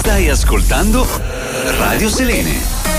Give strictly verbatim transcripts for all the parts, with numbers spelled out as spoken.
Stai ascoltando Radio Selene.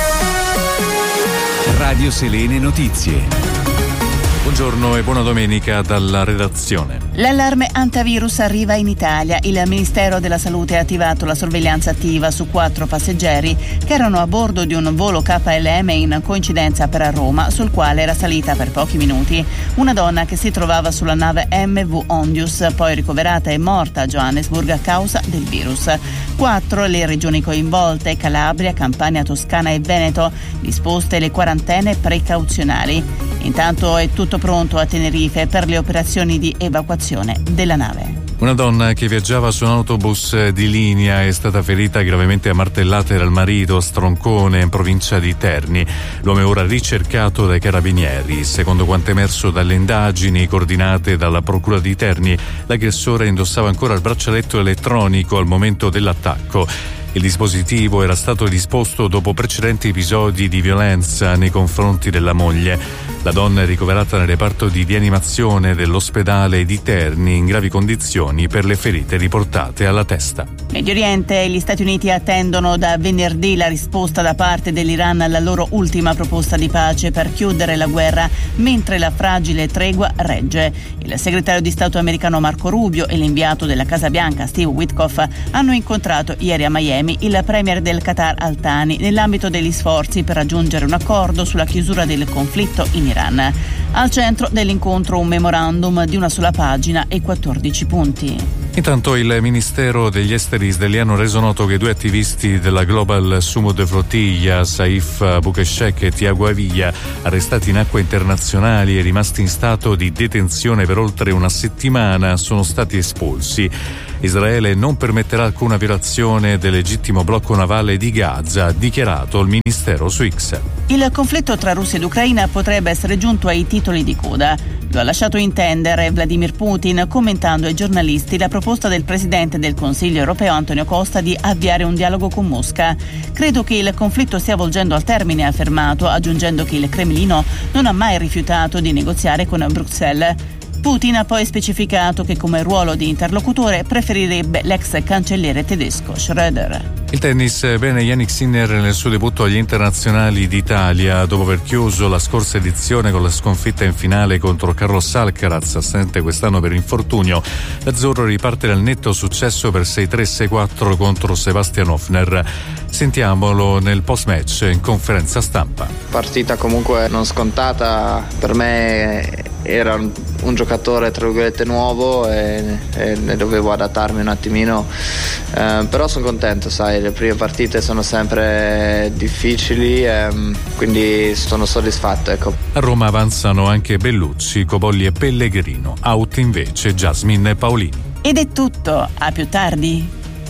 Radio Selene Notizie. Buongiorno e buona domenica dalla redazione. L'allarme antivirus arriva in Italia. Il Ministero della Salute ha attivato la sorveglianza attiva su quattro passeggeri che erano a bordo di un volo K L M in coincidenza per Roma, sul quale era salita per pochi minuti una donna che si trovava sulla nave M V Ondius, poi ricoverata e morta a Johannesburg a causa del virus. Quattro le regioni coinvolte: Calabria, Campania, Toscana e Veneto, disposte le quarantene precauzionali. Intanto è tutto pronto a Tenerife per le operazioni di evacuazione della nave. Una donna che viaggiava su un autobus di linea è stata ferita gravemente a martellate dal marito a Stroncone, in provincia di Terni. L'uomo è ora ricercato dai carabinieri. Secondo quanto emerso dalle indagini coordinate dalla Procura di Terni, l'aggressore indossava ancora il braccialetto elettronico al momento dell'attacco. Il dispositivo era stato disposto dopo precedenti episodi di violenza nei confronti della moglie. La donna è ricoverata nel reparto di rianimazione dell'ospedale di Terni in gravi condizioni per le ferite riportate alla testa. Medio Oriente e gli Stati Uniti attendono da venerdì la risposta da parte dell'Iran alla loro ultima proposta di pace per chiudere la guerra, mentre la fragile tregua regge. Il segretario di Stato americano Marco Rubio e l'inviato della Casa Bianca Steve Witkoff hanno incontrato ieri a Miami il premier del Qatar Al-Thani nell'ambito degli sforzi per raggiungere un accordo sulla chiusura del conflitto in Iran. Al centro dell'incontro un memorandum di una sola pagina e quattordici punti. Intanto il Ministero degli Esteri israeliano ha reso noto che due attivisti della Global Sumud Flotilla, Saif Bukeshek e Tiago Avia, arrestati in acque internazionali e rimasti in stato di detenzione per oltre una settimana, sono stati espulsi. Israele non permetterà alcuna violazione del legittimo blocco navale di Gaza, ha dichiarato il Ministero su X. Il conflitto tra Russia ed Ucraina potrebbe essere giunto ai titoli di coda. Lo ha lasciato intendere Vladimir Putin commentando ai giornalisti la proposta del Presidente del Consiglio europeo Antonio Costa di avviare un dialogo con Mosca. Credo che il conflitto stia volgendo al termine, ha affermato, aggiungendo che il Cremlino non ha mai rifiutato di negoziare con Bruxelles. Putin ha poi specificato che come ruolo di interlocutore preferirebbe l'ex cancelliere tedesco Schröder. Il tennis, bene Jannik Sinner nel suo debutto agli internazionali d'Italia dopo aver chiuso la scorsa edizione con la sconfitta in finale contro Carlos Alcaraz, assente quest'anno per infortunio. L'azzurro riparte dal netto successo per sei tre sei quattro contro Sebastian Hofner. Sentiamolo nel post-match in conferenza stampa. Partita comunque non scontata, per me era un, un giocatore tra virgolette nuovo e, e ne dovevo adattarmi un attimino, eh, però sono contento, sai, le prime partite sono sempre difficili, eh, quindi sono soddisfatto, ecco. A Roma avanzano anche Bellucci, Cobolli e Pellegrino, out invece Jasmine e Paolini. Ed è tutto, a più tardi.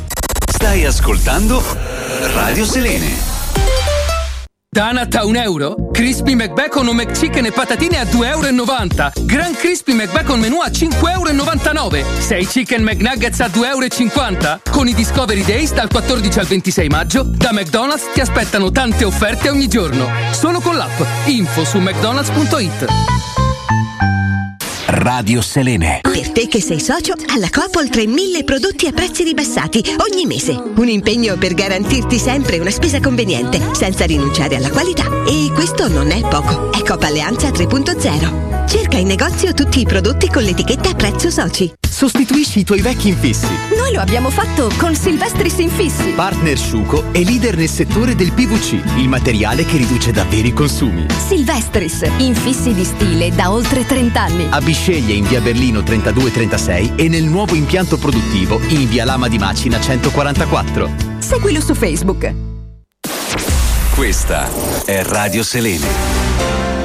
Stai ascoltando Radio Selene. Donut a un euro? Crispy McBacon o McChicken e patatine a due e novanta euro. Gran Crispy McBacon menù a cinque e novantanove euro. sei Chicken McNuggets a due e cinquanta euro. Con i Discovery Days dal quattordici al ventisei maggio, da McDonald's ti aspettano tante offerte ogni giorno. Solo con l'app. Info su mcdonalds punto it. Radio Selene. Per te che sei socio, alla Coop oltre mille prodotti a prezzi ribassati ogni mese. Un impegno per garantirti sempre una spesa conveniente, senza rinunciare alla qualità. E questo non è poco. È Coop Alleanza tre punto zero. Cerca in negozio tutti i prodotti con l'etichetta prezzo soci. Sostituisci i tuoi vecchi infissi. Noi lo abbiamo fatto con Silvestris Infissi. Partner Sciuco è leader nel settore del P V C, il materiale che riduce davvero i consumi. Silvestris, infissi di stile da oltre trenta anni. A Bisceglie in via Berlino trentadue trentasei e nel nuovo impianto produttivo in via Lama di Macina centoquarantaquattro. Seguilo su Facebook. Questa è Radio Selene.